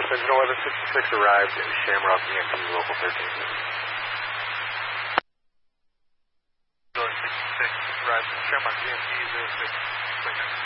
Engine 1166 arrived at Shamrock EMP Local 13. 1166 arrived at Shamrock EMP 06.